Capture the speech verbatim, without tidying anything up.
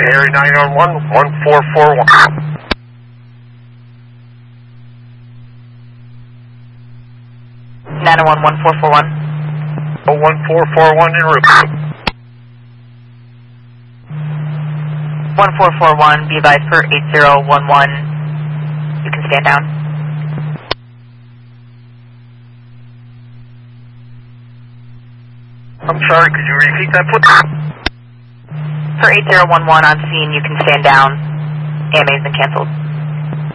Area nine one one, one four four one. nine one one, one four four one. Oh, one four four one en route. one four four one, be advised for eight zero one one. You can stand down. I'm sorry, could you repeat that, please? For eight zero one one on scene, you can stand down. A M A has been canceled.